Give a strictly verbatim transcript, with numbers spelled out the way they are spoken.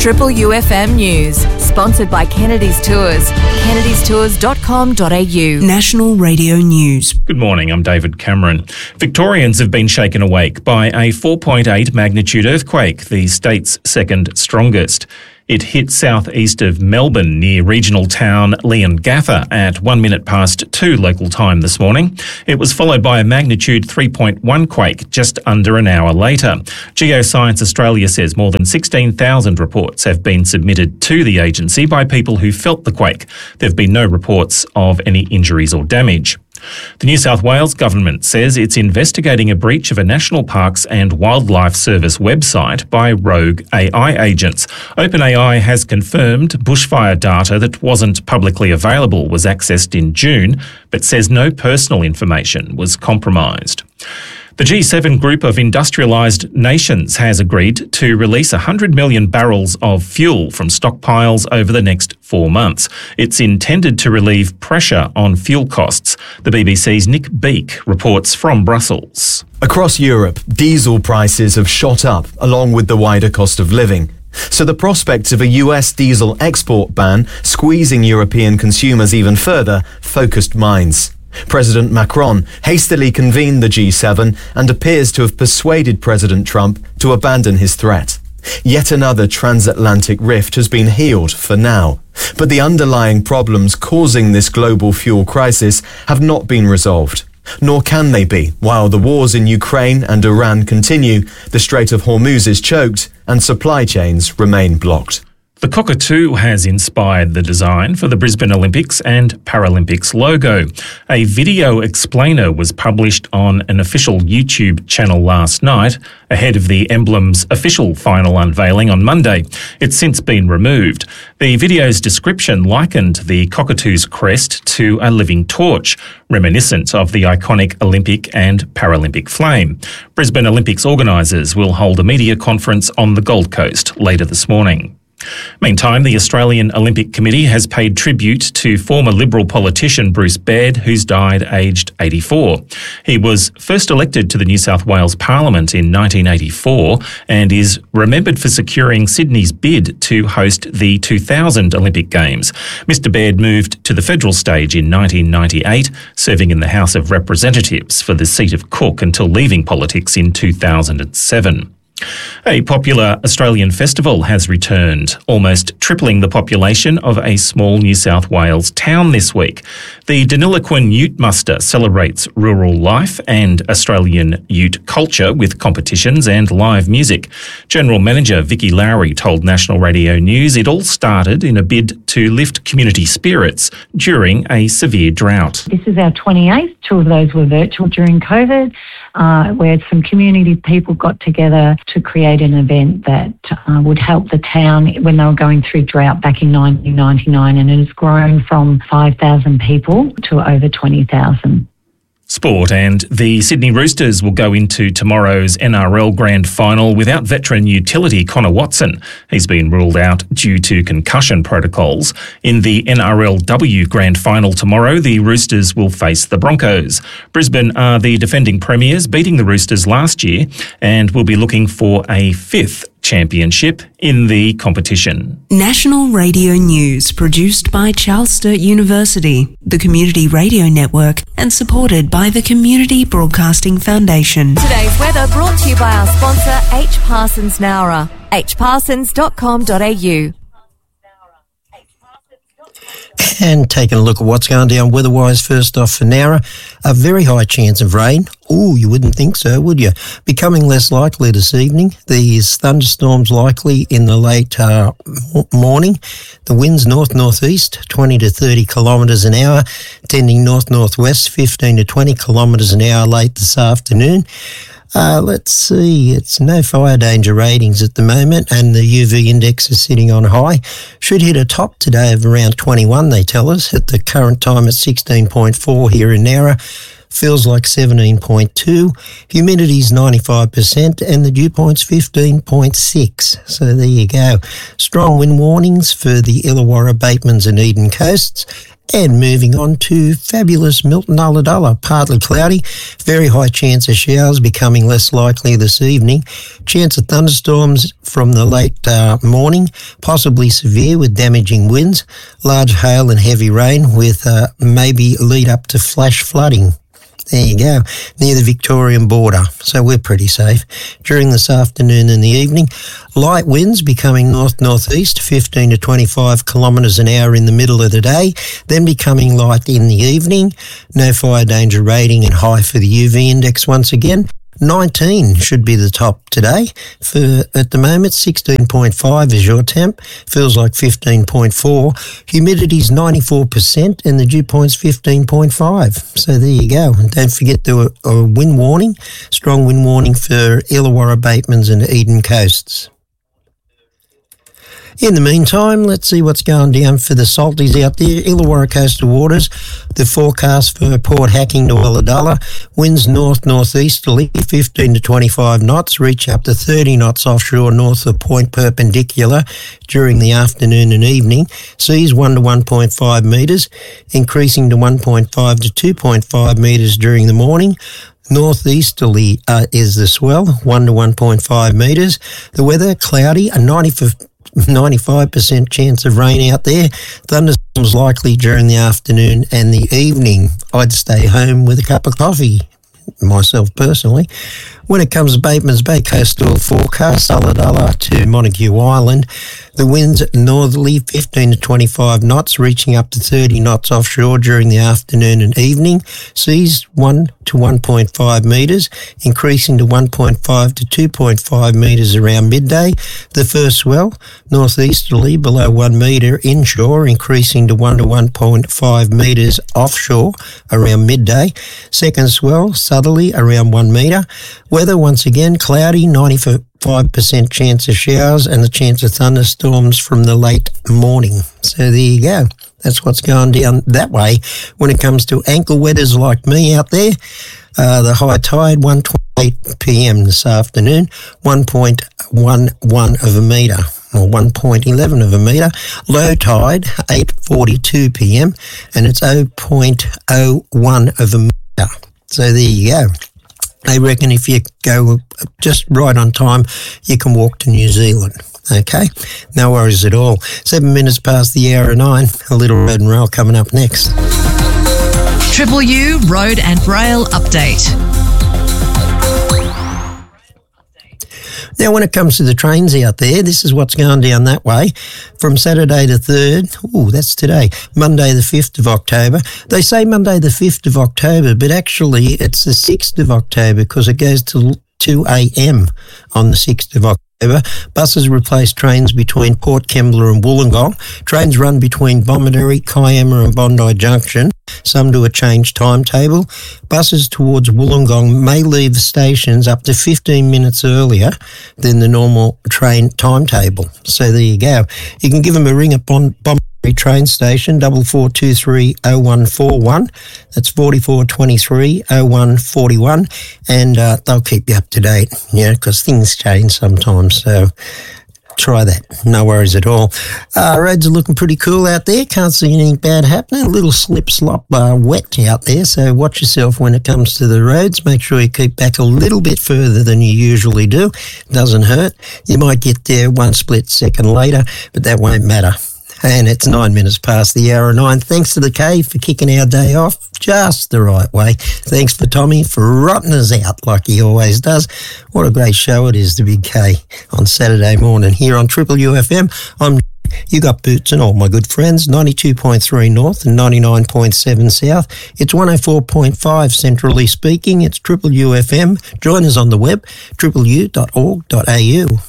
Triple U F M News, sponsored by Kennedy's Tours. kennedys tours dot com dot a u. National Radio News. Good morning, I'm David Cameron. Victorians have been shaken awake by a four point eight magnitude earthquake, the state's second strongest. It hit southeast of Melbourne near regional town Leongatha at one minute past two local time this morning. It was followed by a magnitude three point one quake just under an hour later. Geoscience Australia says more than sixteen thousand reports have been submitted to the agency by people who felt the quake. There have been no reports of any injuries or damage. The New South Wales government says it's investigating a breach of a National Parks and Wildlife Service website by rogue A I agents. OpenAI has confirmed bushfire data that wasn't publicly available was accessed in June, but says no personal information was compromised. The G seven group of industrialised nations has agreed to release one hundred million barrels of fuel from stockpiles over the next four months. It's intended to relieve pressure on fuel costs. The B B C's Nick Beake reports from Brussels. Across Europe, diesel prices have shot up along with the wider cost of living. So the prospects of a U S diesel export ban squeezing European consumers even further focused minds. President Macron hastily convened the G seven and appears to have persuaded President Trump to abandon his threat. Yet another transatlantic rift has been healed for now, but the underlying problems causing this global fuel crisis have not been resolved. Nor can they be while the wars in Ukraine and Iran continue, the Strait of Hormuz is choked and supply chains remain blocked. The cockatoo has inspired the design for the Brisbane Olympics and Paralympics logo. A video explainer was published on an official YouTube channel last night, ahead of the emblem's official final unveiling on Monday. It's since been removed. The video's description likened the cockatoo's crest to a living torch, reminiscent of the iconic Olympic and Paralympic flame. Brisbane Olympics organisers will hold a media conference on the Gold Coast later this morning. Meantime, the Australian Olympic Committee has paid tribute to former Liberal politician Bruce Baird, who's died aged eighty-four. He was first elected to the New South Wales Parliament in nineteen eighty-four and is remembered for securing Sydney's bid to host the two thousand Olympic Games. Mister Baird moved to the federal stage in nineteen ninety-eight, serving in the House of Representatives for the seat of Cook until leaving politics in two thousand seven. A popular Australian festival has returned, almost tripling the population of a small New South Wales town this week. The Deniliquin Ute Muster celebrates rural life and Australian ute culture with competitions and live music. General Manager Vicky Lowry told National Radio News it all started in a bid to lift community spirits during a severe drought. This is our twenty-eighth. Two of those were virtual during COVID, uh, where some community people got together to create an event that uh, would help the town when they were going through drought back in nineteen ninety-nine, and it has grown from five thousand people to over twenty thousand. Sport, and the Sydney Roosters will go into tomorrow's N R L Grand Final without veteran utility Connor Watson. He's been ruled out due to concussion protocols. In the N R L W Grand Final tomorrow, the Roosters will face the Broncos. Brisbane are the defending premiers, beating the Roosters last year, and will be looking for a fifth championship in the competition. National Radio News, produced by Charles Sturt University, the Community Radio Network, and supported by the Community Broadcasting Foundation. Today's weather brought to you by our sponsor, H. Parsons Nowra, h parsons dot com dot a u. And taking a look at what's going down weather-wise first off for Nowra. A very high chance of rain. Oh, you wouldn't think so, would you? Becoming less likely this evening. These thunderstorms likely in the late uh, morning. The winds north-northeast, twenty to thirty kilometres an hour, tending north-northwest, fifteen to twenty kilometres an hour late this afternoon. Uh, let's see, it's no fire danger ratings at the moment, and the U V index is sitting on high. Should hit a top today of around twenty-one, they tell us, at the current time at sixteen point four here in Nowra. Feels like seventeen point two. Humidity's ninety-five percent, and the dew point's fifteen point six. So there you go. Strong wind warnings for the Illawarra, Batemans and Eden coasts, And moving on to fabulous Milton Ulladulla, partly cloudy, very high chance of showers becoming less likely this evening. Chance of thunderstorms from the late uh, morning, possibly severe with damaging winds, large hail and heavy rain with uh, maybe lead up to flash flooding. There you go, near the Victorian border, so we're pretty safe. During this afternoon and the evening, light winds becoming north-northeast, fifteen to twenty-five kilometres an hour in the middle of the day, then becoming light in the evening. No fire danger rating and high for the U V index once again. nineteen should be the top today. For at the moment, sixteen point five is your temp. Feels like fifteen point four. Humidity's ninety-four percent and the dew point's fifteen point five. So there you go. And don't forget the a wind warning, strong wind warning for Illawarra, Batemans and Eden Coasts. In the meantime, let's see what's going down for the salties out there. Illawarra coastal waters, the forecast for Port Hacking to Ulladulla, winds north-northeasterly, fifteen to twenty-five knots, reach up to thirty knots offshore north of Point Perpendicular during the afternoon and evening. Seas one to one point five metres, increasing to one point five to two point five metres during the morning. Northeasterly uh, is the swell, one to one point five metres. The weather, cloudy, a ninety-five percent chance of rain out there. Thunderstorms likely during the afternoon and the evening. I'd stay home with a cup of coffee, myself personally. When it comes to Batemans Bay coastal forecast, Ulladulla to Montague Island, the winds northerly fifteen to twenty-five knots, reaching up to thirty knots offshore during the afternoon and evening. Seas one to one point five metres, increasing to one point five to two point five metres around midday. The first swell, northeasterly below one metre inshore, increasing to one to one point five metres offshore around midday. Second swell, southerly around one metre. Weather once again cloudy, ninety-five percent chance of showers and the chance of thunderstorms from the late morning. So there you go. That's what's going down that way. When it comes to ankle wetters like me out there, uh, the high tide, one twenty-eight p.m. this afternoon, one point one one of a metre, or one point one one of a metre. Low tide, eight forty-two p.m. and it's zero point zero one of a metre. So there you go. I reckon if you go just right on time, you can walk to New Zealand. Okay? No worries at all. Seven minutes past the hour of nine. A little road and rail coming up next. Triple U Road and Rail Update. Now, when it comes to the trains out there, this is what's going down that way. From Saturday the third, ooh, that's today, Monday the fifth of October. They say Monday the fifth of October, but actually it's the sixth of October because it goes to two a.m. on the sixth of October. Buses replace trains between Port Kembla and Wollongong. Trains run between Bomaderry, Kiama and Bondi Junction. Some do a changed timetable. Buses towards Wollongong may leave the stations up to fifteen minutes earlier than the normal train timetable. So there you go. You can give them a ring at Bon- Bomaderry train station, double four two three oh one four one. That's forty-four twenty-three oh one forty-one, and uh, they'll keep you up to date, you know, because things change sometimes. So try that. No worries at all. Uh, roads are looking pretty cool out there. Can't see anything bad happening. A little slip slop uh, wet out there, so watch yourself when it comes to the roads. Make sure you keep back a little bit further than you usually do. Doesn't hurt. You might get there one split second later, but that won't matter. And it's nine minutes past the hour of nine. Thanks to the K for kicking our day off just the right way. Thanks for Tommy for rotting us out like he always does. What a great show it is, the Big K, on Saturday morning here on Triple U F M. I'm You Got Boots and all my good friends, ninety-two point three north and ninety-nine point seven south. It's one oh four point five centrally speaking. It's Triple U F M. Join us on the web, triple u dot org dot a u.